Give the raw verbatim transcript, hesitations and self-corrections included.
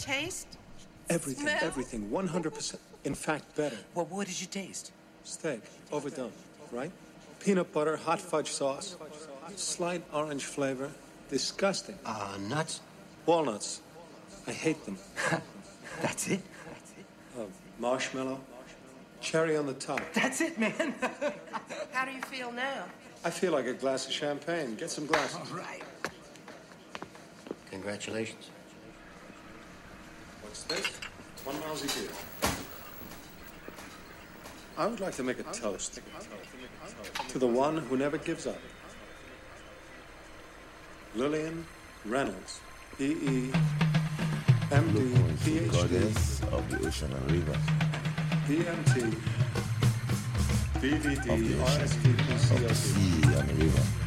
Taste? Everything, Smell? everything, one hundred percent. In fact, better. Well, what did you taste? Steak, overdone, right? Peanut butter, hot fudge sauce, slight orange flavor. Disgusting. Uh, nuts? Walnuts. I hate them. That's it? Uh, marshmallow. Cherry on the top. That's it, man. How do you feel now? I feel like a glass of champagne. Get some glasses. All right. Congratulations. What's this? One lousy beer. I would like to make a toast to the one who never gives up. Lillian Reynolds, E E M D, P H D, Goddess of the ocean and river, B M T, B V of D, the R S ocean, T P C of L the D. sea and the river.